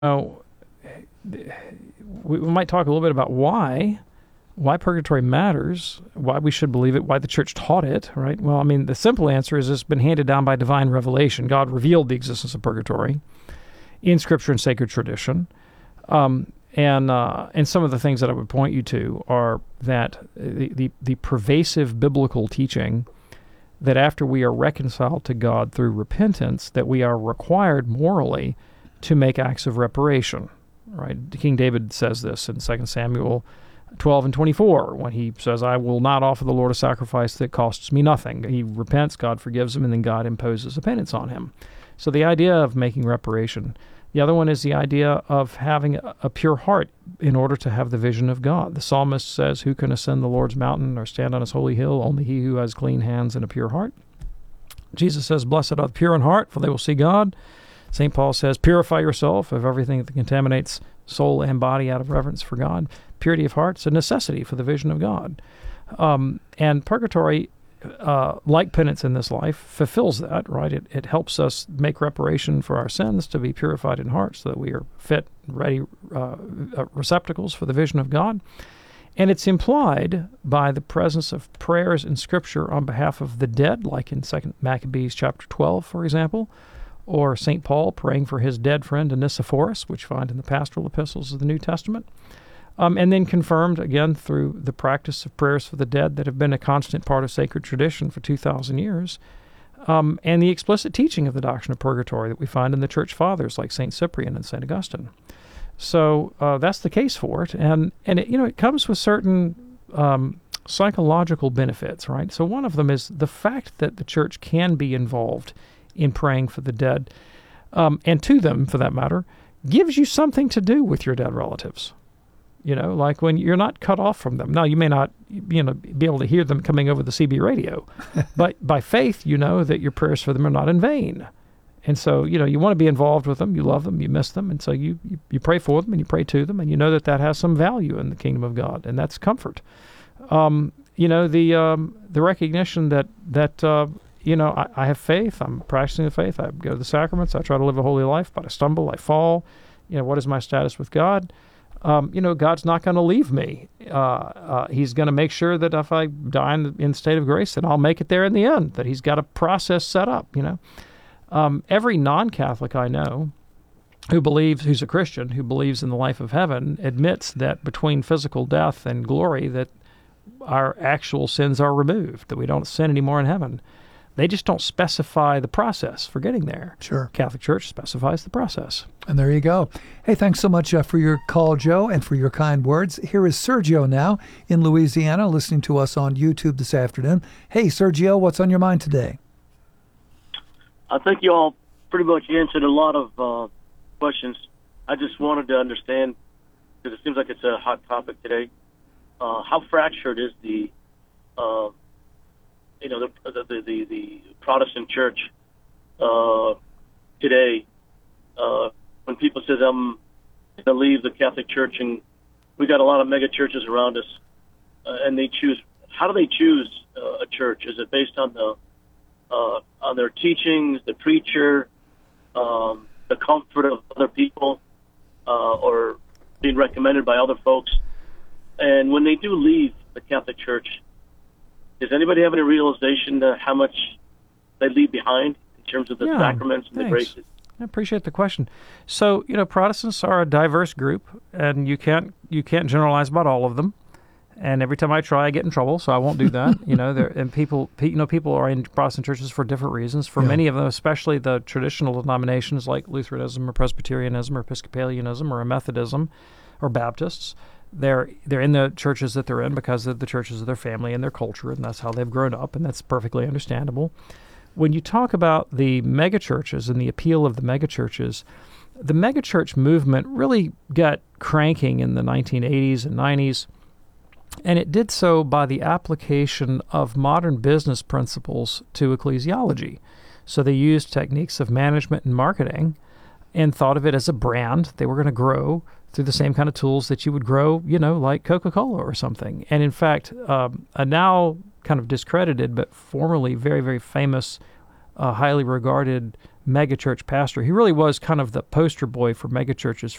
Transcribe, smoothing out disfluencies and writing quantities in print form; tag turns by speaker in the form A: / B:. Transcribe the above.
A: Now, we might talk a little bit about why purgatory matters, why we should believe it, why the church taught it, right? Well, I mean, the simple answer is it's been handed down by divine revelation. God revealed the existence of purgatory in Scripture and sacred tradition. And some of the things that I would point you to are that the pervasive biblical teaching that after we are reconciled to God through repentance, that we are required morally to make acts of reparation, right? King David says this in 2 Samuel 12 and 24, when he says, I will not offer the Lord a sacrifice that costs me nothing. He repents, God forgives him, and then God imposes a penance on him. So the idea of making reparation. The other one is the idea of having a pure heart in order to have the vision of God. The psalmist says, who can ascend the Lord's mountain or stand on his holy hill? Only he who has clean hands and a pure heart. Jesus says, blessed are the pure in heart, for they will see God. St. Paul says, purify yourself of everything that contaminates soul and body out of reverence for God. Purity of heart is a necessity for the vision of God. And purgatory, like penance in this life, fulfills that, right? It helps us make reparation for our sins, to be purified in heart so that we are fit, ready receptacles for the vision of God. And it's implied by the presence of prayers in Scripture on behalf of the dead, like in 2 Maccabees chapter 12, for example, or St. Paul praying for his dead friend Onesiphorus, which we find in the pastoral epistles of the New Testament. And then confirmed, again, through the practice of prayers for the dead that have been a constant part of sacred tradition for 2,000 years, and the explicit teaching of the doctrine of purgatory that we find in the Church Fathers like St. Cyprian and St. Augustine. So that's the case for it, and it comes with certain psychological benefits, right? So one of them is the fact that the Church can be involved in praying for the dead, and to them, for that matter, gives you something to do with your dead relatives. Like when you're not cut off from them. Now, you may not, be able to hear them coming over the CB radio, but by faith, you know that your prayers for them are not in vain. And so, you want to be involved with them, you love them, you miss them, and so you pray for them and you pray to them, and you know that has some value in the kingdom of God, and that's comfort. The recognition that I have faith, I'm practicing the faith, I go to the sacraments, I try to live a holy life, but I stumble, I fall. What is my status with God? God's not going to leave me. He's going to make sure that if I die in the state of grace, that I'll make it there in the end, that he's got a process set up, Every non-Catholic I know who's a Christian, who believes in the life of heaven, admits that between physical death and glory, that our actual sins are removed, that we don't sin anymore in heaven. They just don't specify the process for getting there.
B: Sure.
A: Catholic Church specifies the process.
B: And there you go. Hey, thanks so much for your call, Joe, and for your kind words. Here is Sergio now in Louisiana, listening to us on YouTube this afternoon. Hey, Sergio, what's on your mind today?
C: I think you all pretty much answered a lot of questions. I just wanted to understand, because it seems like it's a hot topic today, how fractured is the Protestant church today. When people say I'm going to leave the Catholic Church, and we got a lot of mega churches around us, and they choose. How do they choose a church? Is it based on their teachings, the preacher, the comfort of other people, or being recommended by other folks? And when they do leave the Catholic Church, does anybody have any realization how much they leave behind in terms of the sacraments and the graces?
A: I appreciate the question. So, Protestants are a diverse group, and you can't generalize about all of them. And every time I try, I get in trouble, so I won't do that. People are in Protestant churches for different reasons. For many of them, especially the traditional denominations like Lutheranism or Presbyterianism or Episcopalianism or Methodism or Baptists, they're in the churches that they're in because of the churches of their family and their culture, and that's how they've grown up, and that's perfectly understandable. When you talk about the megachurches and the appeal of the megachurches, the megachurch movement really got cranking in the 1980s and 90s, and it did so by the application of modern business principles to ecclesiology. So they used techniques of management and marketing and thought of it as a brand. They were going to grow through the same kind of tools that you would grow, like Coca-Cola or something. And in fact, a now kind of discredited but formerly very, very famous, highly regarded megachurch pastor. He really was kind of the poster boy for megachurches